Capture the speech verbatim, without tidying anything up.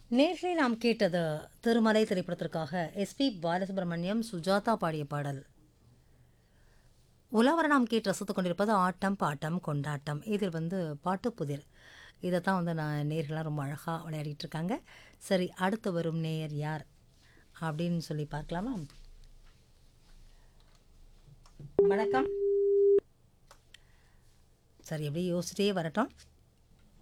நேற்றை நாம் கேட்டது திருமலை திரைப்படத்திற்காக எஸ்பி பாலசுப்ரமணியம் சுஜாதா பாடிய பாடல். உலாவர நாம் கேட்டு ரசித்துக் கொண்டிருப்பது ஆட்டம் பாட்டம் கொண்டாட்டம். இதில் வந்து பாட்டு புதிர். இதை தான் வந்து நான் நேர்கள்லாம் ரொம்ப அழகாக விளையாடிட்டு இருக்காங்க. சரி, அடுத்து வரும் நேயர் யார் அப்படின்னு சொல்லி பார்க்கலாமா? வணக்கம். சரி, அப்படியே யோசிச்சிட்டே வரட்டும்.